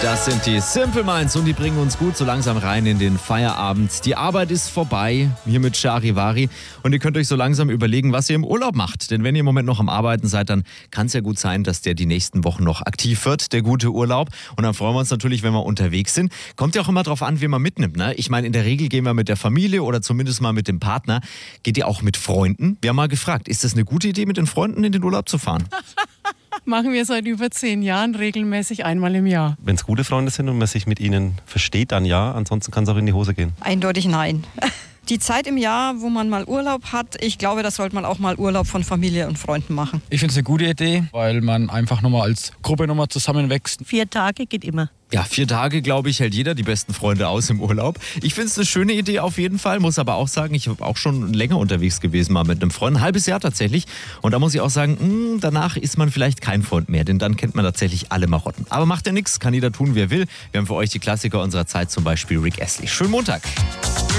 Das sind die Simple Minds und die bringen uns gut so langsam rein in den Feierabend. Die Arbeit ist vorbei, hier mit Charivari. Und ihr könnt euch so langsam überlegen, was ihr im Urlaub macht. Denn wenn ihr im Moment noch am Arbeiten seid, dann kann es ja gut sein, dass der die nächsten Wochen noch aktiv wird, der gute Urlaub. Und dann freuen wir uns natürlich, wenn wir unterwegs sind. Kommt ja auch immer drauf an, wie man mitnimmt. Ne? Ich meine, in der Regel gehen wir mit der Familie oder zumindest mal mit dem Partner. Geht ihr auch mit Freunden? Wir haben mal gefragt, ist das eine gute Idee, mit den Freunden in den Urlaub zu fahren? Machen wir seit über 10 Jahren regelmäßig einmal im Jahr. Wenn es gute Freunde sind und man sich mit ihnen versteht, dann ja. Ansonsten kann es auch in die Hose gehen. Eindeutig nein. Die Zeit im Jahr, wo man mal Urlaub hat, ich glaube, da sollte man auch mal Urlaub von Familie und Freunden machen. Ich finde es eine gute Idee, weil man einfach nochmal als Gruppe nochmal zusammenwächst. 4 Tage geht immer. Ja, 4 Tage, glaube ich, hält jeder die besten Freunde aus im Urlaub. Ich finde es eine schöne Idee auf jeden Fall, muss aber auch sagen, ich habe auch schon länger unterwegs gewesen, mal mit einem Freund, ein halbes Jahr tatsächlich. Und da muss ich auch sagen, danach ist man vielleicht kein Freund mehr, denn dann kennt man tatsächlich alle Marotten. Aber macht ja nichts, kann jeder tun, wer will. Wir haben für euch die Klassiker unserer Zeit, zum Beispiel Rick Astley. Schönen Montag.